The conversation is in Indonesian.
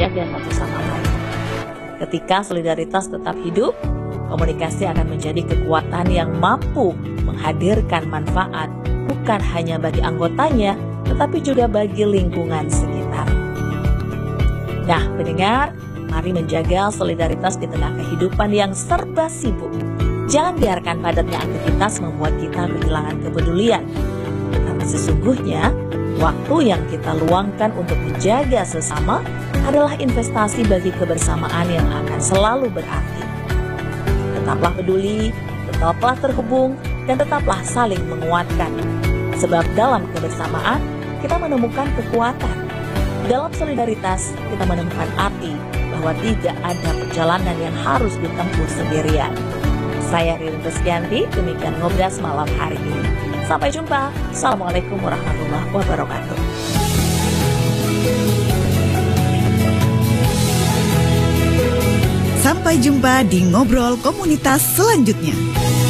menjaga satu sama lain. Ketika solidaritas tetap hidup, komunikasi akan menjadi kekuatan yang mampu menghadirkan manfaat bukan hanya bagi anggotanya, tetapi juga bagi lingkungan sekitar. Nah, pendengar, mari menjaga solidaritas di tengah kehidupan yang serba sibuk. Jangan biarkan padatnya aktivitas membuat kita kehilangan kepedulian. Karena sesungguhnya, waktu yang kita luangkan untuk menjaga sesama adalah investasi bagi kebersamaan yang akan selalu berarti. Tetaplah peduli, tetaplah terhubung, dan tetaplah saling menguatkan. Sebab dalam kebersamaan, kita menemukan kekuatan. Dalam solidaritas, kita menemukan arti bahwa tidak ada perjalanan yang harus ditempuh sendirian. Saya Ririn Rizkyanti, demikian Ngobras malam hari ini. Sampai jumpa. Assalamualaikum warahmatullahi wabarakatuh. Sampai jumpa di Ngobrol Komunitas selanjutnya.